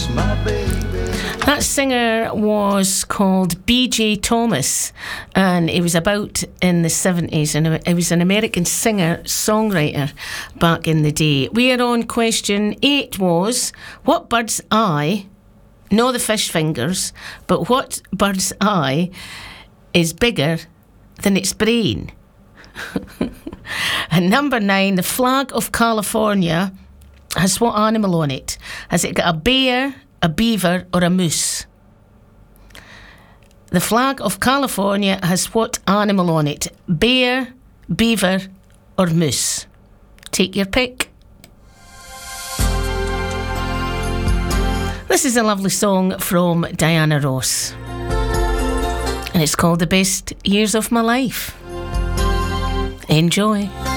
That singer was called B.J. Thomas, and he was about in the 70s, and he was an American singer-songwriter back in the day. We are on question 8 was, what bird's eye, no the fish fingers, but what bird's eye is bigger than its brain? And number 9, the flag of California has what animal on it? Has it got a bear, a beaver or a moose? The flag of California has what animal on it? Bear, beaver or moose? Take your pick. This is a lovely song from Diana Ross, and it's called The Best Years of My Life. Enjoy.